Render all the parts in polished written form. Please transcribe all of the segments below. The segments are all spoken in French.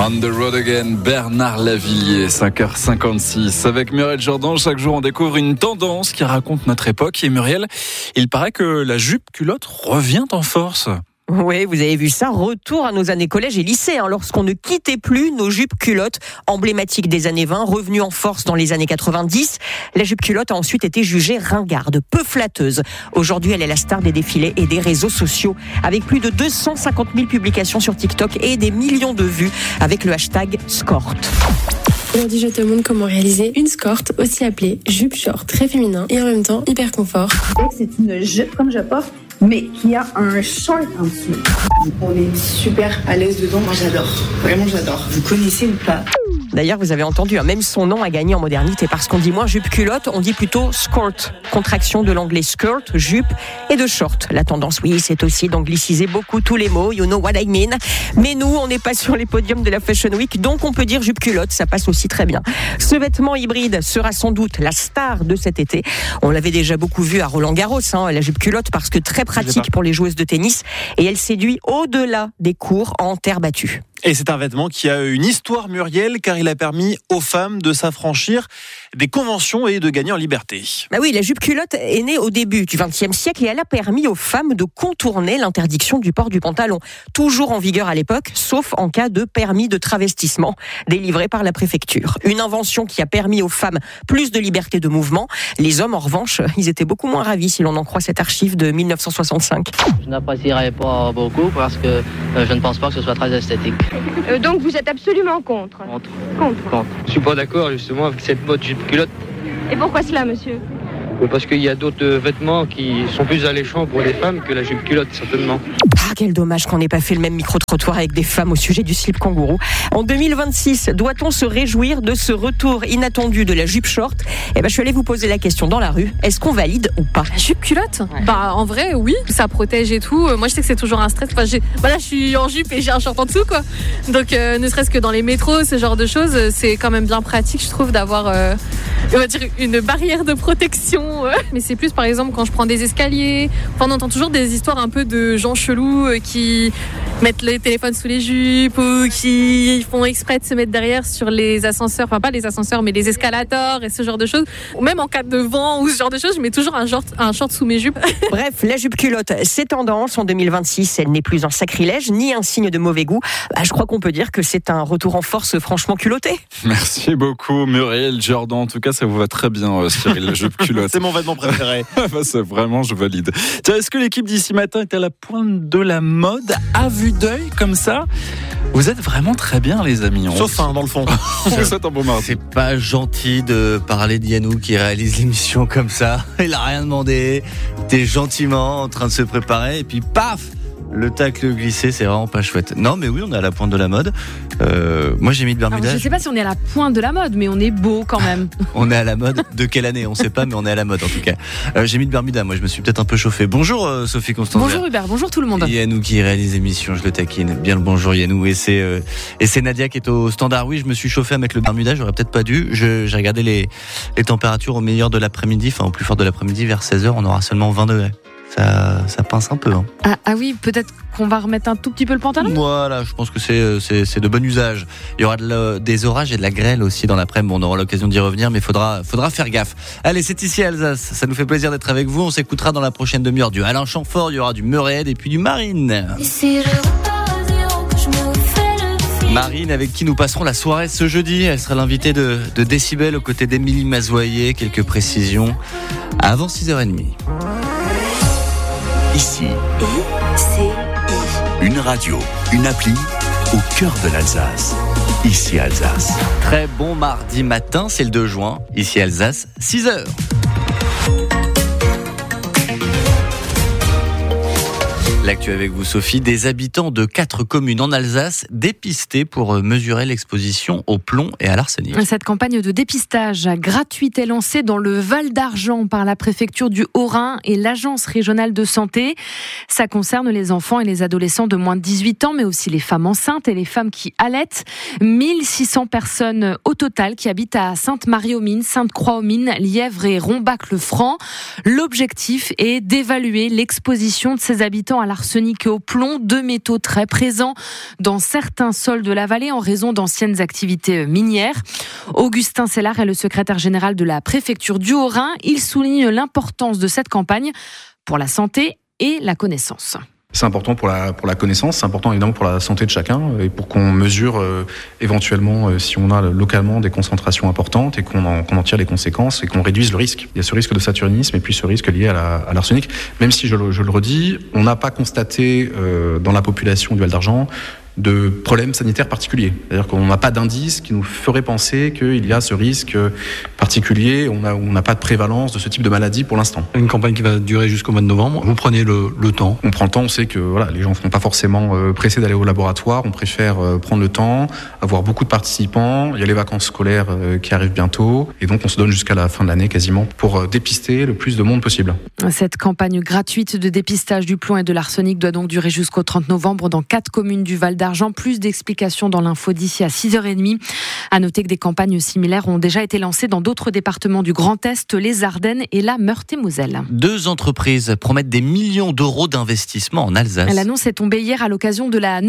On the road again, Bernard Lavilliers, 5h56. Avec Muriel Jourdan, chaque jour on découvre une tendance qui raconte notre époque. Et Muriel, il paraît que la jupe culotte revient en force. Oui, vous avez vu ça, retour à nos années collège et lycée, lorsqu'on ne quittait plus nos jupes culottes, emblématiques des années 20, revenues en force dans les années 90. La jupe culotte a ensuite été jugée ringarde, peu flatteuse. Aujourd'hui, elle est la star des défilés et des réseaux sociaux, avec plus de 250 000 publications sur TikTok et des millions de vues avec le hashtag Skort. Aujourd'hui, je te montre comment réaliser une skort, aussi appelée jupe short, très féminin et en même temps hyper confort. C'est une jupe comme je porte, mais qui a un short en dessous. On est super à l'aise dedans, moi j'adore, vraiment j'adore. Vous connaissez ou pas ? D'ailleurs, vous avez entendu, même son nom a gagné en modernité parce qu'on dit moins jupe culotte, on dit plutôt skort, contraction de l'anglais skirt, jupe et de short. La tendance, oui, c'est aussi d'angliciser beaucoup tous les mots, you know what I mean. Mais nous, on n'est pas sur les podiums de la Fashion Week, donc on peut dire jupe culotte, ça passe aussi très bien. Ce vêtement hybride sera sans doute la star de cet été. On l'avait déjà beaucoup vu à Roland-Garros, la jupe culotte, parce que très pratique pour les joueuses de tennis et elle séduit au-delà des cours en terre battue. Et c'est un vêtement qui a une histoire, Muriel, car il a permis aux femmes de s'affranchir des conventions et de gagner en liberté. Bah oui, la jupe culotte est née au début du XXe siècle et elle a permis aux femmes de contourner l'interdiction du port du pantalon. Toujours en vigueur à l'époque, sauf en cas de permis de travestissement délivré par la préfecture. Une invention qui a permis aux femmes plus de liberté de mouvement. Les hommes, en revanche, ils étaient beaucoup moins ravis si l'on en croit cette archive de 1965. Je n'apprécierais pas beaucoup parce que je ne pense pas que ce soit très esthétique. Donc vous êtes absolument contre. Contre. Je suis pas d'accord justement avec cette mode jupe culotte. Et pourquoi cela, monsieur ? Parce qu'il y a d'autres vêtements qui sont plus alléchants pour les femmes que la jupe culotte, certainement. Ah, quel dommage qu'on n'ait pas fait le même micro-trottoir avec des femmes au sujet du slip kangourou. En 2026, doit-on se réjouir de ce retour inattendu de la jupe short ? Je suis allée vous poser la question dans la rue. Est-ce qu'on valide ou pas ? La jupe culotte ? Ouais. En vrai, oui. Ça protège et tout. Moi, je sais que c'est toujours un stress. Là, je suis en jupe et j'ai un short en dessous, quoi. Donc, ne serait-ce que dans les métros, ce genre de choses, c'est quand même bien pratique, je trouve, d'avoir, on va dire, une barrière de protection. Mais c'est plus, par exemple, quand je prends des escaliers. On entend toujours des histoires un peu de gens chelous qui mettent les téléphones sous les jupes ou qui font exprès de se mettre derrière sur les ascenseurs. Enfin, pas les ascenseurs, mais les escalators et ce genre de choses. Ou même en cas de vent ou ce genre de choses, je mets toujours un short sous mes jupes. Bref, la jupe culotte, c'est tendance. En 2026, elle n'est plus un sacrilège ni un signe de mauvais goût. Je crois qu'on peut dire que c'est un retour en force franchement culotté. Merci beaucoup, Muriel Jourdan. En tout cas, ça vous va très bien, Cyril, la jupe culotte. C'est mon vêtement préféré. C'est vraiment, je valide. Tiens, est-ce que l'équipe d'ici matin est à la pointe de la mode, à vue d'œil, comme ça ? Vous êtes vraiment très bien, les amis. Sauf dans le fond. On vous souhaite un bon mardi. C'est pas gentil de parler de Yannou qui réalise l'émission comme ça. Il a rien demandé. T'es gentiment en train de se préparer et puis paf, le tacle glissé, c'est vraiment pas chouette. Non, mais oui, on est à la pointe de la mode. Moi, j'ai mis le bermudage. Alors, je sais pas si on est à la pointe de la mode, mais on est beau quand même. On est à la mode. De quelle année ? On sait pas, mais on est à la mode en tout cas. J'ai mis le bermuda. Moi, je me suis peut-être un peu chauffé. Bonjour Sophie Constantin. Bonjour Hubert. Bonjour tout le monde. Yannou qui réalise l'émission. Je le taquine. Bien le bonjour Yannou. Et c'est Nadia qui est au standard. Oui, je me suis chauffé à mettre le bermuda. J'aurais peut-être pas dû. J'ai regardé les températures au meilleur de l'après-midi, enfin au plus fort de l'après-midi, vers 16h. On aura seulement 20 degrés. Ça pince un peu. Ah oui, peut-être qu'on va remettre un tout petit peu le pantalon. Voilà, je pense que c'est de bon usage. Il y aura des orages et de la grêle aussi dans l'après-midi. Bon, on aura l'occasion d'y revenir, mais faudra faire gaffe. Allez, c'est ici Alsace. Ça nous fait plaisir d'être avec vous. On s'écoutera dans la prochaine demi-heure du Alain Chamfort, il y aura du Meuréed et puis du Marine. Marine, avec qui nous passerons la soirée ce jeudi. Elle sera l'invitée de Décibel aux côtés d'Émilie Mazoyer. Quelques précisions avant 6h30. Ici, une radio, une appli au cœur de l'Alsace. Ici Alsace. Très bon mardi matin, c'est le 2 juin. Ici Alsace, 6h. L'actu avec vous, Sophie. Des habitants de 4 communes en Alsace dépistés pour mesurer l'exposition au plomb et à l'arsenic. Cette campagne de dépistage gratuite est lancée dans le Val d'Argent par la préfecture du Haut-Rhin et l'agence régionale de santé. Ça concerne les enfants et les adolescents de moins de 18 ans, mais aussi les femmes enceintes et les femmes qui allaitent. 1600 personnes au total qui habitent à Sainte-Marie-aux-Mines, Sainte-Croix-aux-Mines, Lièvre et Rombach-le-Franc. L'objectif est d'évaluer l'exposition de ces habitants à l'arsenic l'arsenic et au plomb, 2 métaux très présents dans certains sols de la vallée en raison d'anciennes activités minières. Augustin Sellard est le secrétaire général de la préfecture du Haut-Rhin. Il souligne l'importance de cette campagne pour la santé et la connaissance. C'est important pour la connaissance, c'est important évidemment pour la santé de chacun et pour qu'on mesure éventuellement si on a localement des concentrations importantes et qu'on en tire les conséquences et qu'on réduise le risque. Il y a ce risque de saturnisme et puis ce risque lié à l'arsenic. Même si je le redis, on n'a pas constaté dans la population du Val d'Argent de problèmes sanitaires particuliers. C'est-à-dire qu'on n'a pas d'indice qui nous ferait penser qu'il y a ce risque particulier. On n'a pas de prévalence de ce type de maladie pour l'instant. Une campagne qui va durer jusqu'au mois de novembre. Vous prenez le temps. On prend le temps. On sait que les gens ne sont pas forcément pressés d'aller au laboratoire. On préfère prendre le temps, avoir beaucoup de participants. Il y a les vacances scolaires qui arrivent bientôt. Et donc, on se donne jusqu'à la fin de l'année quasiment pour dépister le plus de monde possible. Cette campagne gratuite de dépistage du plomb et de l'arsenic doit donc durer jusqu'au 30 novembre dans 4 communes du Val d'Argent. Plus d'explications dans l'info d'ici à 6h30. À noter que des campagnes similaires ont déjà été lancées dans d'autres départements du Grand Est, les Ardennes et la Meurthe-et-Moselle. 2 entreprises promettent des millions d'euros d'investissement en Alsace. L'annonce est tombée hier à l'occasion de la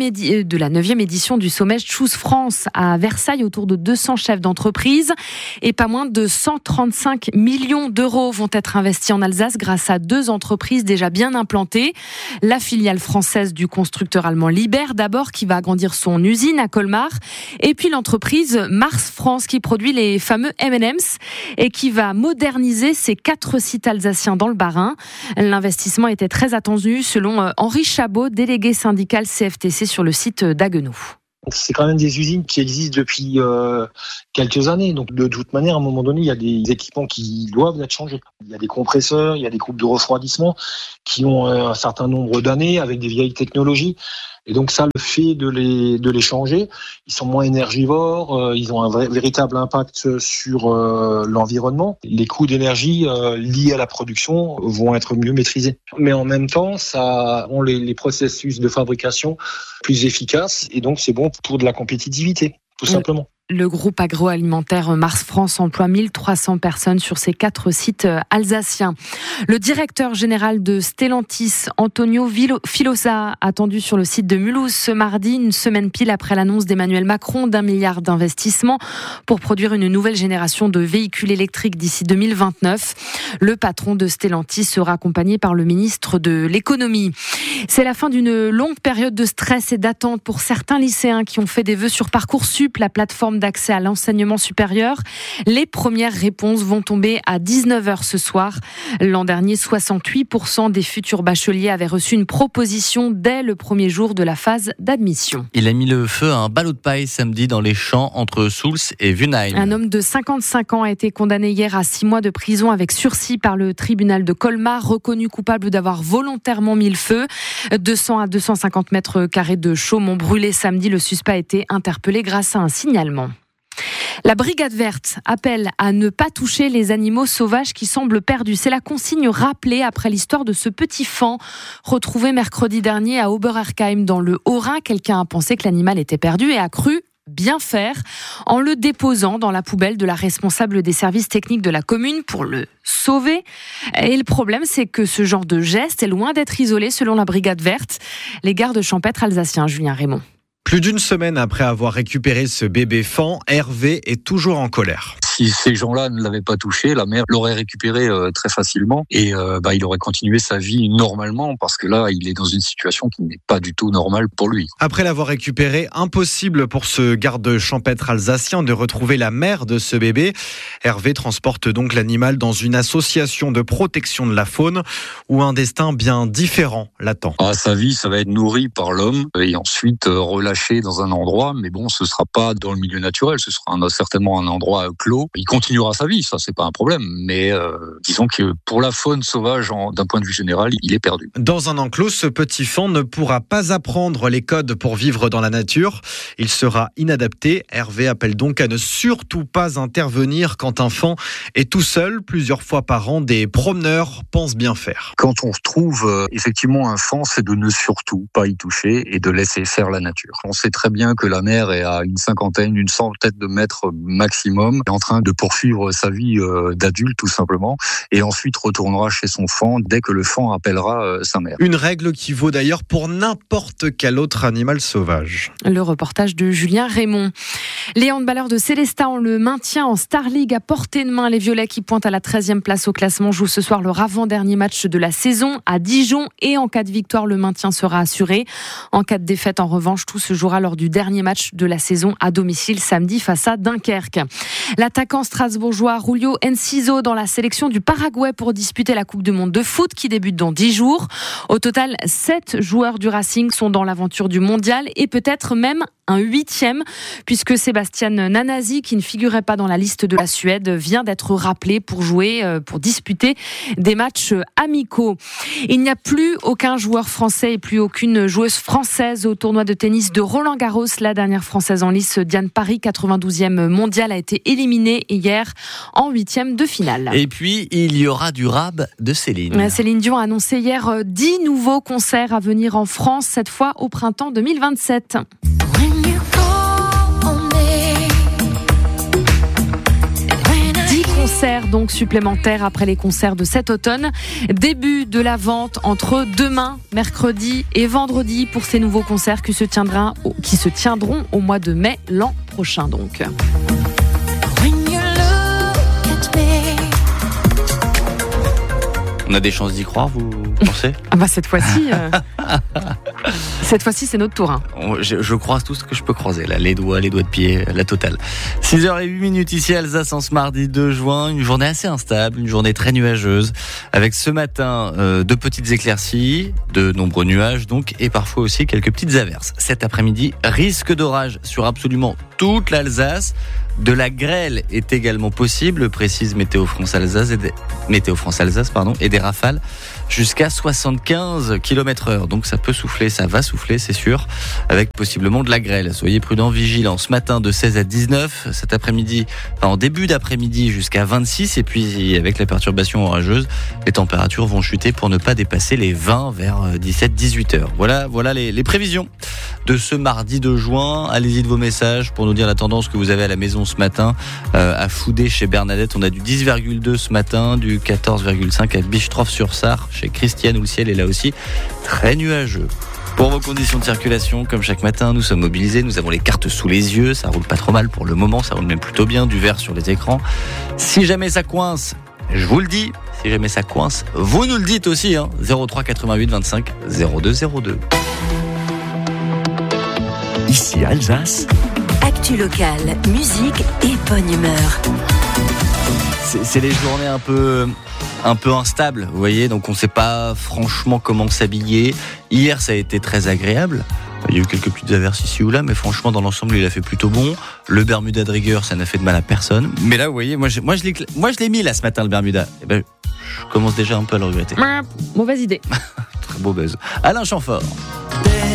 9e édition du sommet Choose France à Versailles. Autour de 200 chefs d'entreprise et pas moins de 135 millions d'euros vont être investis en Alsace grâce à 2 entreprises déjà bien implantées. La filiale française du constructeur allemand Liebherr, d'abord, qui va agrandir son usine à Colmar, et puis l'entreprise Mars France qui produit les fameux M&M's et qui va moderniser ses 4 sites alsaciens dans le Bas-Rhin. L'investissement était très attendu selon Henri Chabot, délégué syndical CFTC sur le site d'Haguenau. C'est quand même des usines qui existent depuis quelques années. Donc de toute manière, à un moment donné, il y a des équipements qui doivent être changés. Il y a des compresseurs, il y a des groupes de refroidissement qui ont un certain nombre d'années avec des vieilles technologies. Et donc ça, le fait de les changer, ils sont moins énergivores, ils ont un véritable impact sur l'environnement. Les coûts d'énergie liés à la production vont être mieux maîtrisés. Mais en même temps, ça rend les processus de fabrication plus efficaces et donc c'est bon pour de la compétitivité, tout simplement. Le groupe agroalimentaire Mars France emploie 1300 personnes sur ses 4 sites alsaciens. Le directeur général de Stellantis, Antonio Filosa, attendu sur le site de Mulhouse ce mardi, une semaine pile après l'annonce d'Emmanuel Macron d'1 milliard d'investissements pour produire une nouvelle génération de véhicules électriques d'ici 2029. Le patron de Stellantis sera accompagné par le ministre de l'économie. C'est la fin d'une longue période de stress et d'attente pour certains lycéens qui ont fait des vœux sur Parcoursup, la plateforme d'accès à l'enseignement supérieur. Les premières réponses vont tomber à 19h ce soir. L'an dernier, 68% des futurs bacheliers avaient reçu une proposition dès le premier jour de la phase d'admission. Il a mis le feu à un ballot de paille samedi dans les champs entre Souls et Wunheim. Un homme de 55 ans a été condamné hier à 6 mois de prison avec sursis par le tribunal de Colmar, reconnu coupable d'avoir volontairement mis le feu. 200 à 250 mètres carrés de chaume ont brûlé samedi. Le suspect a été interpellé grâce à un signalement. La Brigade Verte appelle à ne pas toucher les animaux sauvages qui semblent perdus. C'est la consigne rappelée après l'histoire de ce petit faon retrouvé mercredi dernier à Obererkheim dans le Haut-Rhin. Quelqu'un a pensé que l'animal était perdu et a cru bien faire en le déposant dans la poubelle de la responsable des services techniques de la commune pour le sauver. Et le problème, c'est que ce genre de geste est loin d'être isolé selon la Brigade Verte. Les gardes champêtres alsaciens, Julien Raymond. Plus d'une semaine après avoir récupéré ce bébé faon, Hervé est toujours en colère. Si ces gens-là ne l'avaient pas touché, la mère l'aurait récupéré très facilement et il aurait continué sa vie normalement parce que là, il est dans une situation qui n'est pas du tout normale pour lui. Après l'avoir récupéré, impossible pour ce garde champêtre alsacien de retrouver la mère de ce bébé. Hervé transporte donc l'animal dans une association de protection de la faune où un destin bien différent l'attend. Sa vie, ça va être nourri par l'homme et ensuite relâché dans un endroit, mais bon, ce sera pas dans le milieu naturel, ce sera certainement un endroit clos. Il continuera sa vie, ça c'est pas un problème, mais disons que pour la faune sauvage, d'un point de vue général, il est perdu. Dans un enclos, ce petit faon ne pourra pas apprendre les codes pour vivre dans la nature. Il sera inadapté. Hervé appelle donc à ne surtout pas intervenir quand un faon est tout seul. Plusieurs fois par an, des promeneurs pensent bien faire. Quand on retrouve effectivement un faon, c'est de ne surtout pas y toucher et de laisser faire la nature. On sait très bien que la mer est à une centaine de mètres maximum, est en train train de poursuivre sa vie d'adulte tout simplement, et ensuite retournera chez son faon dès que le faon appellera sa mère. Une règle qui vaut d'ailleurs pour n'importe quel autre animal sauvage. Le reportage de Julien Raymond. Les handballeurs de Célestat ont le maintien en Star League à portée de main. Les Violets qui pointent à la 13e place au classement jouent ce soir leur avant-dernier match de la saison à Dijon, et en cas de victoire, le maintien sera assuré. En cas de défaite, en revanche, tout se jouera lors du dernier match de la saison à domicile samedi face à Dunkerque. L'attaquant strasbourgeois Julio Enciso dans la sélection du Paraguay pour disputer la Coupe du Monde de foot qui débute dans 10 jours. Au total, 7 joueurs du Racing sont dans l'aventure du mondial, et peut-être même un 8e, puisque Sébastien Nanasi, qui ne figurait pas dans la liste de la Suède, vient d'être rappelé pour disputer des matchs amicaux. Il n'y a plus aucun joueur français et plus aucune joueuse française au tournoi de tennis de Roland-Garros. La dernière française en lice, Diane Parry, 92e mondiale, a été éliminée hier en 8e de finale. Et puis, il y aura du rap de Céline. Céline Dion a annoncé hier 10 nouveaux concerts à venir en France, cette fois au printemps 2027. 10 concerts donc supplémentaires après les concerts de cet automne. Début de la vente entre demain, mercredi et vendredi pour ces nouveaux concerts qui se tiendront au mois de mai l'an prochain donc. On a des chances d'y croire, vous pensez ? Cette fois-ci, c'est notre tour. Hein. Je croise tout ce que je peux croiser, là, les doigts de pied, la totale. 6h08 ici à Alsace en ce mardi 2 juin, une journée assez instable, une journée très nuageuse, avec ce matin de petites éclaircies, de nombreux nuages donc, et parfois aussi quelques petites averses. Cet après-midi, risque d'orage sur absolument toute l'Alsace. De la grêle est également possible, précise Météo France Alsace et des rafales jusqu'à 75 km/h. Donc ça peut souffler, ça va souffler, c'est sûr, avec possiblement de la grêle. Soyez prudents, vigilants. Ce matin de 16 à 19, cet après-midi, en début d'après-midi jusqu'à 26, et puis avec la perturbation orageuse, les températures vont chuter pour ne pas dépasser les 20 vers 17-18 heures. Voilà les prévisions de ce mardi 2 juin. Allez-y de vos messages pour nous dire la tendance que vous avez à la maison ce matin. À Foudé chez Bernadette, on a du 10,2 ce matin, du 14,5 à Bischtroff-sur-Sarre chez Christiane, où le ciel est là aussi très nuageux. Pour vos conditions de circulation, comme chaque matin, nous sommes mobilisés, nous avons les cartes sous les yeux, ça roule pas trop mal pour le moment, ça roule même plutôt bien, du vert sur les écrans. Si jamais ça coince, je vous le dis, si jamais ça coince, vous nous le dites aussi, 03 88 25 02 02. Ici Alsace. Actu locale, musique et bonne humeur. C'est les journées un peu instables, vous voyez, donc on ne sait pas franchement comment s'habiller. Hier, ça a été très agréable. Il y a eu quelques petites averses ici ou là, mais franchement, dans l'ensemble, il a fait plutôt bon. Le Bermuda de rigueur, ça n'a fait de mal à personne. Mais là, vous voyez, moi, je l'ai mis là ce matin, le Bermuda. Et ben, je commence déjà un peu à le regretter. Mauvaise idée. Très beau buzz. Alain Chamfort.